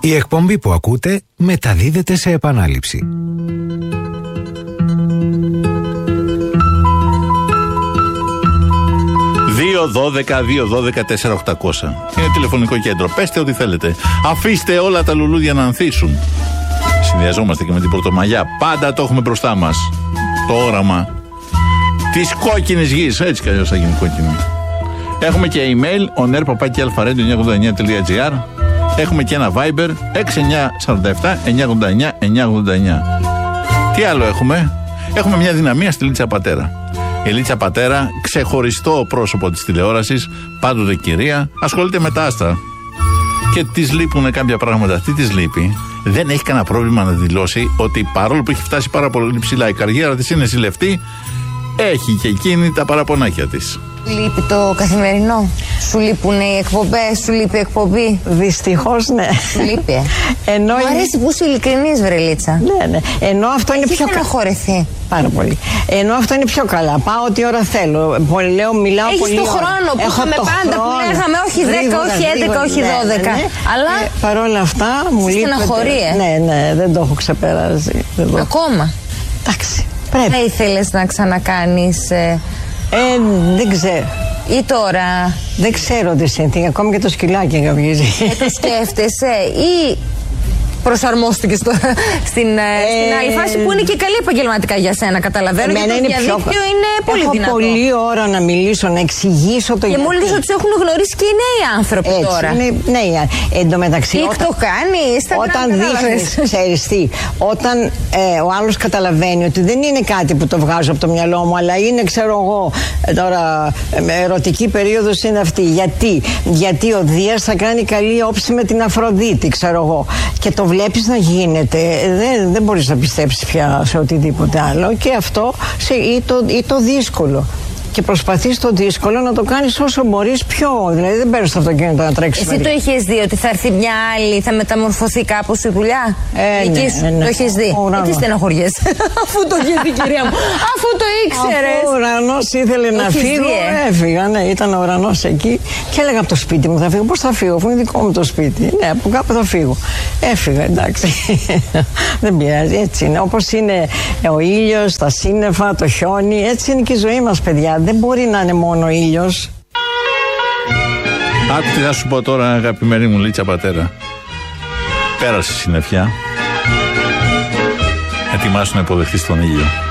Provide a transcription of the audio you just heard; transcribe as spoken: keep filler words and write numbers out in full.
Η εκπομπή που ακούτε μεταδίδεται σε επανάληψη. δύο δώδεκα δύο δώδεκα τέσσερα οκτακόσια είναι τηλεφωνικό κέντρο. Πέστε ό,τι θέλετε. Αφήστε όλα τα λουλούδια να ανθίσουν. Συνδυαζόμαστε και με την Πρωτομαγιά. Πάντα το έχουμε μπροστά μας. Το όραμα της κόκκινης γης. Έτσι κι αλλιώς θα γίνει κόκκινη. Έχουμε και email onair παπάκι αλφαρέντιο εννιακόσια ογδόντα εννιά τελεία τζι άρ. Έχουμε και ένα Viber έξι εννιά τέσσερα επτά εννιακόσια ογδόντα εννιά εννιακόσια ογδόντα εννιά. Τι άλλο έχουμε? Έχουμε μια δυναμία στη Λίτσα Πατέρα. Η Λίτσα Πατέρα, ξεχωριστό πρόσωπο της τηλεόρασης, πάντοτε κυρία, ασχολείται με τα άστρα. Και της λείπουν κάποια πράγματα. Τι της λείπει? Δεν έχει κανένα πρόβλημα να δηλώσει ότι παρόλο που έχει φτάσει πάρα πολύ ψηλά η καριέρα της, είναι ζηλευτή, έχει και εκείνη τα παραπονάκια της. Λείπει το καθημερινό? Σου λείπουν οι εκπομπές? Σου λείπει η εκπομπή? Δυστυχώς ναι. Σου λείπει. Ενώ μου αρέσει είναι... που είσαι ειλικρινής, βρελίτσα. Ναι, ναι. Ενώ αυτό είναι έχει πιο καλά. Έχει πάρα πολύ. Ενώ αυτό είναι πιο καλά. Πάω ό,τι ώρα θέλω. Λέω, μιλάω έχεις πολύ. Έχεις το χρόνο που είχαμε πάντα χρόνο. Που λέγαμε όχι δέκα, όχι έντεκα, όχι δώδεκα. Ναι, ναι. Αλλά ε, παρόλα αυτά μου λείπει. Στεναχωρεί, ε. Ναι, ναι, δεν το έχω ξεπεράσει. Ακόμα. Εντάξει. Πρέπει. Θα ήθελες να ξανακάνεις? Ε... Ε, δεν ξέρω. Ή τώρα? Δεν ξέρω τι συνθήκη. Ακόμη και το σκυλάκι καυγίζει. Ε, το σκέφτεσαι ή προσαρμόστηκες στο, στην, ε, στην άλλη φάση που είναι και καλή επαγγελματικά για σένα? Καταλαβαίνω. Εμένα γιατί το είναι διαδίκτυο πιο... είναι πολύ έχω δυνατό. Έχω πολλή ώρα να μιλήσω, να εξηγήσω το γιατί. Και μόλις ότι τους έχουν γνωρίσει και οι νέοι άνθρωποι. Έτσι, τώρα. Είναι, ναι, εν τω μεταξύ. Τι το κάνει, όταν δείχνεις, ξέρεις τι, όταν ε, ο άλλος καταλαβαίνει ότι δεν είναι κάτι που το βγάζω από το μυαλό μου, αλλά είναι, ξέρω εγώ, τώρα ε, ερωτική περίοδος είναι αυτή. Γιατί, γιατί ο Δίας θα κάνει καλή όψη με την Αφροδίτη, ξέρω εγώ. Και το βλέπεις να γίνεται, δεν, δεν μπορείς να πιστέψεις πια σε οτιδήποτε άλλο, και αυτό σε, ή, το, ή το δύσκολο. Και προσπαθείς το δύσκολο να το κάνεις όσο μπορείς πιο. Δηλαδή δεν παίρνεις το αυτοκίνητο να τρέξεις. Εσύ το είχες δει ότι θα έρθει μια άλλη, θα μεταμορφωθεί κάπως η δουλειά? Ε, ναι, σου, ναι, ναι. Το έχεις δει? Ε, τι στεναχωριέσαι? Αφού το έχεις δει, κυρία μου. Αφού το ήξερες. Αφού ο ουρανός ήθελε να φύγω, δει, ε? έφυγα. Ναι, ήταν ο ουρανός εκεί και έλεγα από το σπίτι μου θα φύγω. Πώς θα φύγω, αφού είναι δικό μου το σπίτι? Ναι, από κάπου θα φύγω. Έφυγα, εντάξει. Δεν πειράζει, έτσι είναι. Όπως είναι ο ήλιος, τα σύννεφα, το χιόνι, έτσι είναι και η ζωή μας, παιδιά. Δεν μπορεί να είναι μόνο ήλιος. Άκου τι θα σου πω τώρα, αγαπημένη μου Λίτσα Πατέρα. Πέρασε η συννεφιά. Ετοιμάσου να υποδεχτείς τον ήλιο.